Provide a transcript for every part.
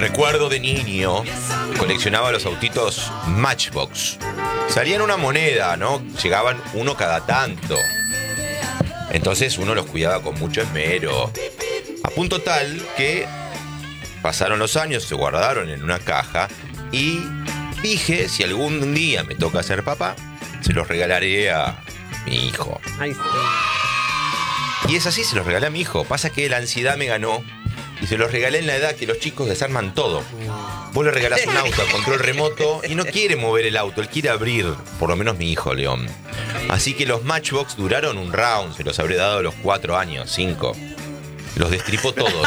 Recuerdo de niño, coleccionaba los autitos Matchbox. Salían una moneda, ¿no? Llegaban uno cada tanto. Entonces uno los cuidaba con mucho esmero. A punto tal que pasaron los años, se guardaron en una caja y dije, si algún día me toca ser papá, se los regalaré a mi hijo. Ay, sí. Y es así, se los regalé a mi hijo. Pasa que la ansiedad me ganó y se los regalé en la edad que los chicos desarman todo. Vos le regalás un auto a control remoto y no quiere mover el auto, él quiere abrir, por lo menos mi hijo, León. Así que los Matchbox duraron un round, se los habré dado a los 4 años, 5. Los destripó todos.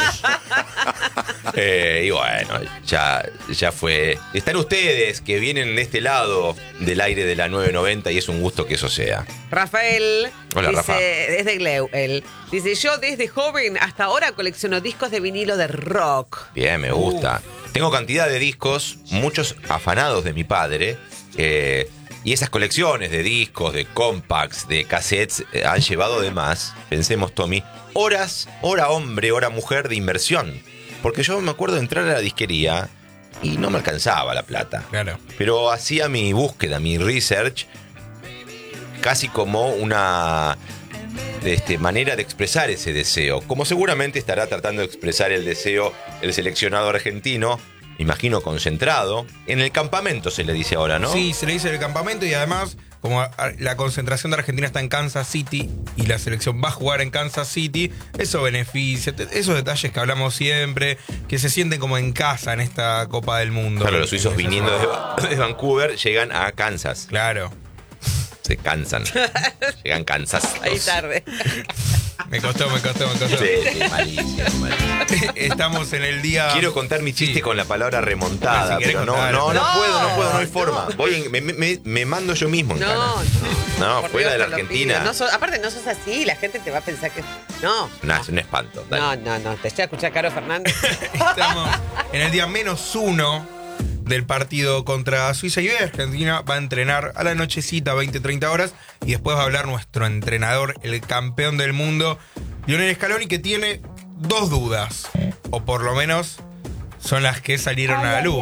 Y bueno, ya fue. Están ustedes que vienen de este lado del aire de la 990 y es un gusto que eso sea. Rafael Hola, dice, Rafa. desde Gleuel, dice, yo desde joven hasta ahora colecciono discos de vinilo de rock. Bien, me gusta. Tengo cantidad de discos, muchos afanados de mi padre. Y esas colecciones de discos, de compacts, de cassettes, han llevado además, pensemos, Tommy, hora hombre, hora mujer de inversión. Porque yo me acuerdo de entrar a la disquería y no me alcanzaba la plata. Claro. Pero hacía mi búsqueda, mi research, casi como una manera de expresar ese deseo. Como seguramente estará tratando de expresar el deseo el seleccionado argentino, imagino concentrado. En el campamento se le dice ahora, ¿no? Sí, se le dice el campamento y además, como la concentración de Argentina está en Kansas City y la selección va a jugar en Kansas City, eso beneficia, esos detalles que hablamos siempre, que se sienten como en casa en esta Copa del Mundo. Claro, los suizos viniendo desde Vancouver llegan a Kansas. Claro. Se cansan. Llegan cansados. Ahí tarde. Me costó. Sí, malísimo. Estamos en el día... Quiero contar mi chiste Sí. con la palabra remontada, Si querés pero no puedo, no hay forma. Me mando yo mismo. en No, cara. No, por fuera Dios, de la te lo Argentina. pido. Aparte no sos así, la gente te va a pensar que... No. Nah, es un espanto. Dale. No, te estoy a escuchar Caro Fernández. Estamos en el día -1 del partido contra Suiza y hoy Argentina va a entrenar a la nochecita, 20-30 horas, y después va a hablar nuestro entrenador, el campeón del mundo, Lionel Scaloni, que tiene 2 dudas, o por lo menos son las que salieron a la luz,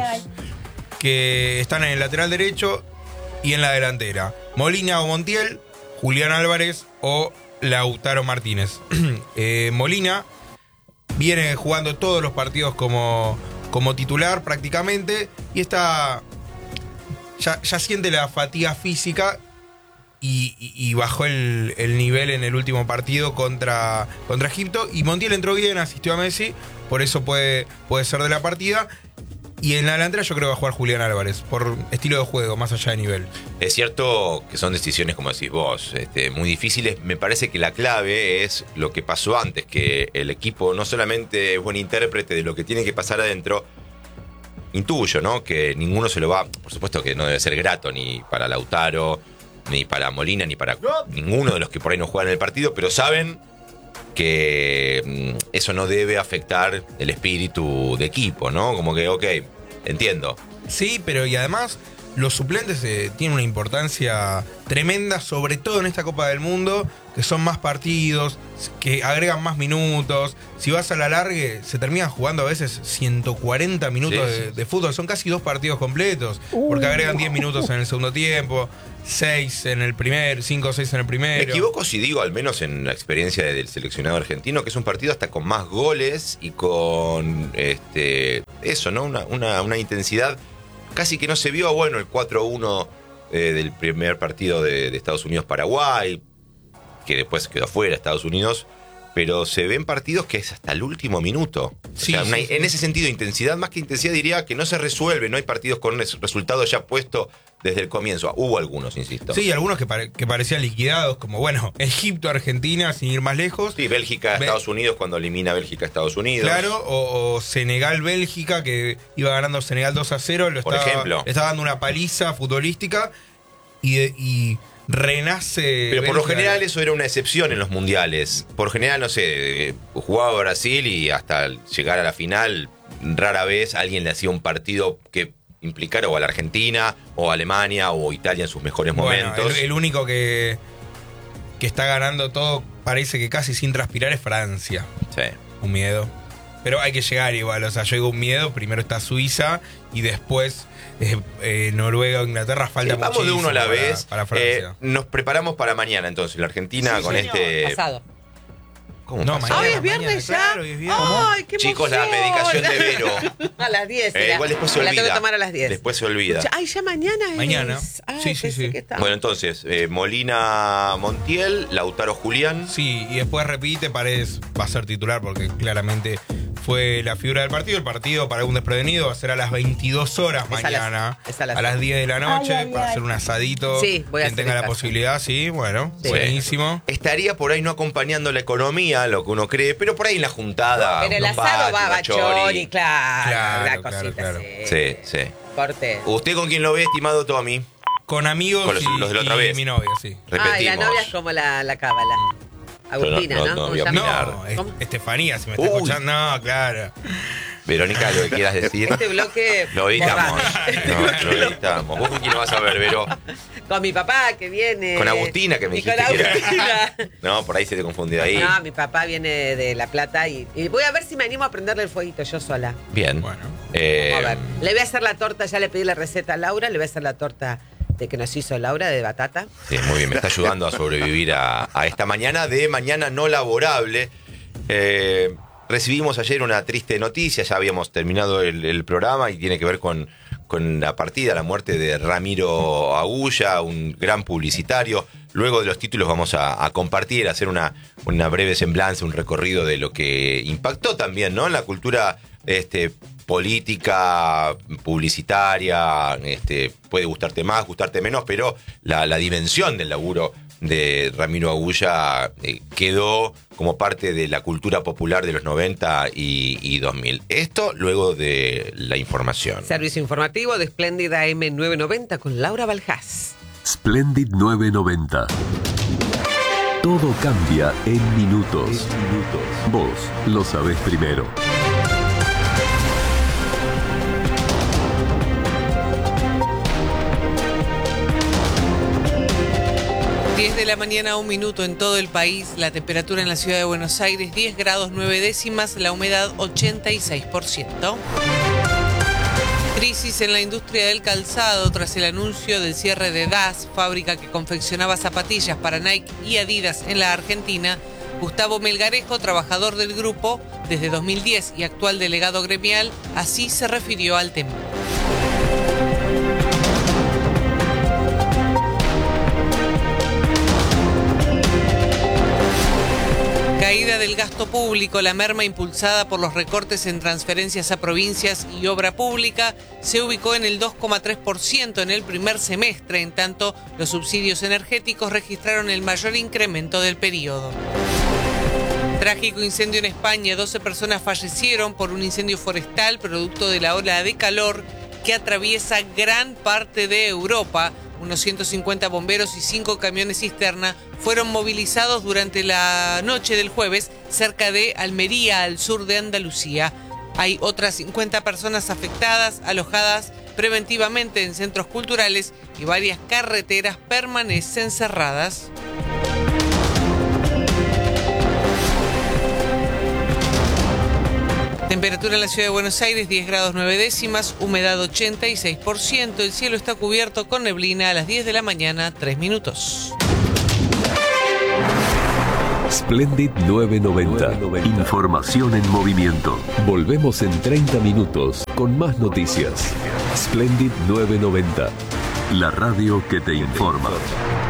que están en el lateral derecho y en la delantera. Molina o Montiel, Julián Álvarez o Lautaro Martínez. Molina viene jugando todos los partidos como titular prácticamente y está ya siente la fatiga física y bajó el nivel en el último partido contra Egipto, y Montiel entró bien, asistió a Messi, por eso puede ser de la partida. Y en la delantera yo creo que va a jugar Julián Álvarez, por estilo de juego, más allá de nivel. Es cierto que son decisiones, como decís vos, muy difíciles. Me parece que la clave es lo que pasó antes, que el equipo no solamente es buen intérprete de lo que tiene que pasar adentro, intuyo, ¿no? Que ninguno se lo va, por supuesto que no debe ser grato ni para Lautaro, ni para Molina, ni para ninguno de los que por ahí no juegan en el partido, pero saben que eso no debe afectar el espíritu de equipo, ¿no? Como que, ok, entiendo. Sí, pero y además los suplentes tienen una importancia tremenda, sobre todo en esta Copa del Mundo, que son más partidos, que agregan más minutos. Si vas a la largue, se terminan jugando a veces 140 minutos de fútbol. Son casi 2 partidos completos, porque agregan 10 minutos en el segundo tiempo, 6 en el primer, 5 o 6 en el primero. Me equivoco si digo, al menos en la experiencia del seleccionado argentino, que es un partido hasta con más goles y con eso, ¿no? Una intensidad casi que no se vio. Bueno, el 4-1 del primer partido de Estados Unidos-Paraguay, que después quedó fuera Estados Unidos, pero se ven partidos que es hasta el último minuto. Sí, o sea, en ese sentido, intensidad, más que intensidad, diría que no se resuelve, no hay partidos con un resultado ya puesto desde el comienzo. Hubo algunos, insisto. Sí, algunos que parecían liquidados, como bueno, Egipto-Argentina, sin ir más lejos. Sí, Bélgica-Estados Unidos, cuando elimina Bélgica-Estados Unidos. Claro, o Senegal-Bélgica, que iba ganando Senegal 2-0, Por ejemplo. le estaba dando una paliza futbolística y renace. Pero por lo Bélgica. general eso era una excepción en los mundiales. Por general, no sé, jugaba Brasil y hasta llegar a la final, rara vez alguien le hacía un partido que implicara o a la Argentina, o a Alemania, o Italia en sus mejores momentos. Bueno, el único que está ganando todo, parece que casi sin transpirar, es Francia. Sí. Un miedo. pero hay que llegar igual. O sea, yo digo un miedo, primero está Suiza y después Noruega o Inglaterra. Falta muchísimo. Vamos de uno a la vez. Para Francia. Nos preparamos para mañana entonces, la Argentina con este... Pasado. ¿Cómo No, pasado? Hoy es viernes ya. Claro, hoy es viernes. Ay, qué Chicos, la emoción. medicación de Vero. A las 10. era. Igual después se La olvida. tengo que tomar a las 10. Después se olvida. Ay, ya mañana es. Mañana. Ay, Sí, sí, pensé sí. que estaba. Bueno, entonces, Molina Montiel, Lautaro Julián. Sí, y después repite, Paredes va a ser titular porque claramente fue la figura del partido. El partido, para algún desprevenido, va a ser a las 22 horas Es mañana, a las a las 10 de la noche, Ay, ay, para ay. hacer un asadito. Sí, voy a Quien hacer tenga la esa. posibilidad, sí, bueno, Sí. buenísimo. Estaría por ahí no acompañando la economía, lo que uno cree, pero por ahí en la juntada. Pero el unos asado patis, va a unos Bachori, chori. claro. Claro, La claro, cosita, claro. Sí, sí. Corte. ¿Usted con quién lo ve, estimado Tommy? Con amigos Con los de la otra y vez. mi novia, sí. Repetimos. Ay, la novia es como la cábala. Agustina, no, ¿no? no ¿Cómo voy a se llama? opinar. No, es ¿Cómo? Estefanía, si me está Uy. escuchando. No, claro. Verónica, lo que quieras decir. Este bloque. Lo editamos. borra. No, lo editamos. ¿Vos con quién lo vas a ver, Vero? Con mi papá que viene. Con Agustina, que me Y con dijiste que era. Agustina. No, por ahí se te confundió ahí. No, mi papá viene de La Plata y voy a ver si me animo a prenderle el fueguito yo sola. Bien. Bueno. Eh, A ver, le voy a hacer la torta, ya le pedí la receta a Laura, le voy a hacer la torta de que nos hizo Laura de batata. Sí, muy bien, me está ayudando a sobrevivir a esta mañana no laborable. Recibimos ayer una triste noticia, ya habíamos terminado el programa y tiene que ver con la partida, la muerte de Ramiro Agulla, un gran publicitario. Luego de los títulos vamos a compartir, a hacer una breve semblanza, un recorrido de lo que impactó también, ¿no? En la cultura política, publicitaria, puede gustarte más, gustarte menos, pero la dimensión del laburo de Ramiro Agulla quedó como parte de la cultura popular de los 90 y 2000. Esto luego de la información. Servicio informativo de Splendid AM 990 con Laura Baljás. Splendid 990. Todo cambia en minutos. Vos lo sabés primero. 10 de la mañana, 1 minuto en todo el país. La temperatura en la ciudad de Buenos Aires, 10 grados 9 décimas, la humedad 86%. Crisis en la industria del calzado tras el anuncio del cierre de DAS, fábrica que confeccionaba zapatillas para Nike y Adidas en la Argentina. Gustavo Melgarejo, trabajador del grupo desde 2010 y actual delegado gremial, así se refirió al tema. Caída del gasto público, la merma impulsada por los recortes en transferencias a provincias y obra pública se ubicó en el 2,3% en el primer semestre, en tanto los subsidios energéticos registraron el mayor incremento del periodo. Trágico incendio en España, 12 personas fallecieron por un incendio forestal producto de la ola de calor que atraviesa gran parte de Europa. Unos 150 bomberos y 5 camiones cisterna fueron movilizados durante la noche del jueves cerca de Almería, al sur de Andalucía. Hay otras 50 personas afectadas, alojadas preventivamente en centros culturales y varias carreteras permanecen cerradas. Temperatura en la ciudad de Buenos Aires, 10 grados 9 décimas, humedad 86%. El cielo está cubierto con neblina a las 10 de la mañana, 3 minutos. Splendid 990. Información en movimiento. Volvemos en 30 minutos con más noticias. Splendid 990. La radio que te informa.